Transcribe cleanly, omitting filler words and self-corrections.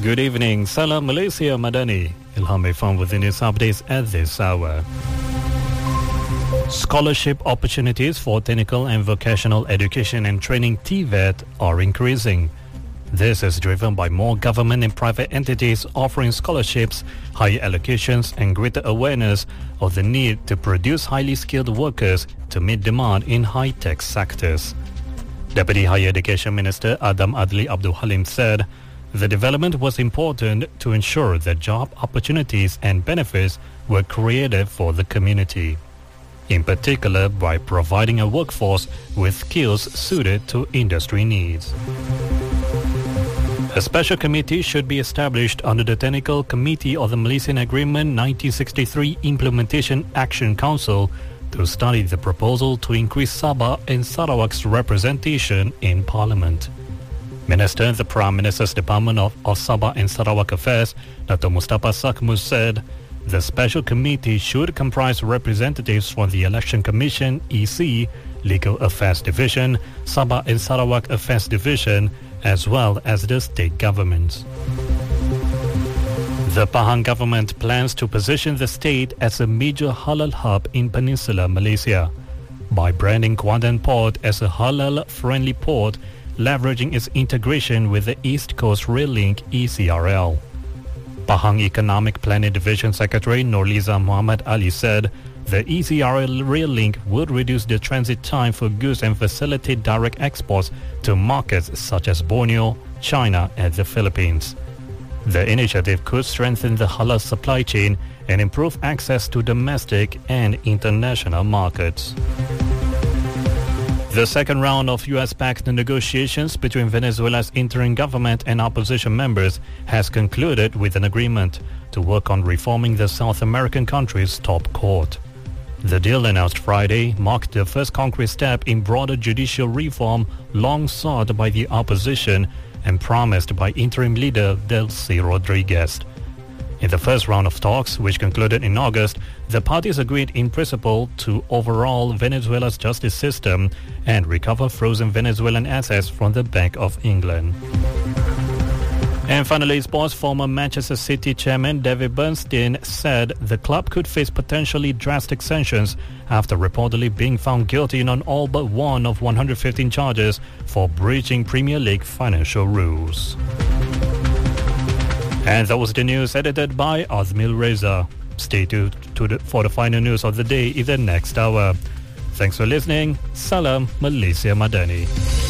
Good evening, Salam Malaysia Madani. Ilham Ifan with the news updates at this hour. Scholarship opportunities for technical and vocational education and training TVET are increasing. This is driven by more government and private entities offering scholarships, higher allocations and greater awareness of the need to produce highly skilled workers to meet demand in high-tech sectors. Deputy Higher Education Minister Adam Adli Abdul Halim said the development was important to ensure that job opportunities and benefits were created for the community, in particular by providing a workforce with skills suited to industry needs. A special committee should be established under the Technical Committee of the Malaysian Agreement 1963 Implementation Action Council to study the proposal to increase Sabah and Sarawak's representation in Parliament. Minister in the Prime Minister's Department of Sabah and Sarawak Affairs, Dr. Mustafa Sakmus, said the special committee should comprise representatives from the Election Commission, EC, Legal Affairs Division, Sabah and Sarawak Affairs Division, as well as the state governments. The Pahang government plans to position the state as a major halal hub in Peninsular Malaysia by branding Kuantan Port as a halal-friendly port, leveraging its integration with the East Coast Rail Link ECRL. Pahang Economic Planning Division Secretary Nurliza Muhammad Ali said the ECRL rail link would reduce the transit time for goods and facilitate direct exports to markets such as Borneo, China and the Philippines. The initiative could strengthen the halal supply chain and improve access to domestic and international markets. The second round of US-backed negotiations between Venezuela's interim government and opposition members has concluded with an agreement to work on reforming the South American country's top court. The deal announced Friday marked the first concrete step in broader judicial reform long sought by the opposition and promised by interim leader Delcy Rodriguez. In the first round of talks, which concluded in August, the parties agreed in principle to overhaul Venezuela's justice system and recover frozen Venezuelan assets from the Bank of England. And finally, sports former Manchester City chairman David Bernstein said the club could face potentially drastic sanctions after reportedly being found guilty on all but one of 115 charges for breaching Premier League financial rules. And that was the news edited by Azmil Reza. Stay tuned for the final news of the day in the next hour. Thanks for listening. Salam Malaysia Madani.